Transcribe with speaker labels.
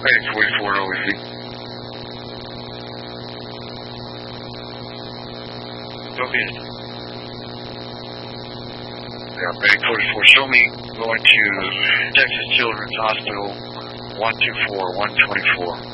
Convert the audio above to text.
Speaker 1: Hey, 44 OEC.
Speaker 2: Go ahead.
Speaker 1: Yeah, Bay 44, show me going to
Speaker 2: Texas Children's Hospital, 124, 124.